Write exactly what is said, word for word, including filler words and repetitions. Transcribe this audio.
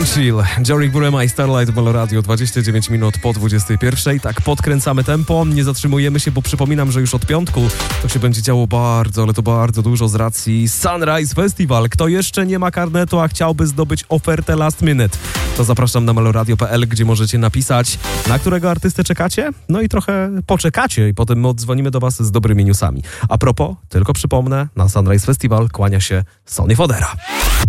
Chill, Jorik Burema i Starlight Ball Radio, dwadzieścia dziewięć minut po dwudziestej pierwszej. Tak, podkręcamy tempo, nie zatrzymujemy się, bo przypominam, że już od piątku to się będzie działo bardzo, ale to bardzo dużo z racji Sunrise Festival. Kto jeszcze nie ma karnetu, a chciałby zdobyć ofertę last minute, to zapraszam na meloradio kropka p l, gdzie możecie napisać, na którego artystę czekacie, no i trochę poczekacie i potem my odzwonimy do was z dobrymi newsami. A propos, tylko przypomnę, na Sunrise Festival kłania się Sonny Fodera.